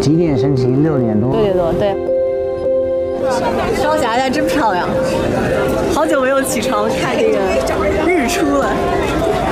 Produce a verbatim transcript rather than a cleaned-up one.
几点升旗？六点多。 六点多，对。 双霞现在真漂亮，好久没有起床看这个日出了。